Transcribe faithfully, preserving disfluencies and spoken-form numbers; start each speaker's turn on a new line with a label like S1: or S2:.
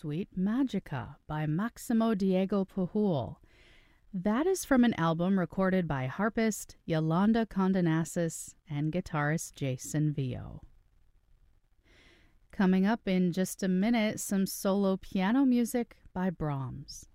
S1: Suite Magica by Maximo Diego Pujol. That is from an album recorded by harpist Yolanda Condonasis and guitarist Jason Vio. Coming up in just a minute, some solo piano music by Brahms.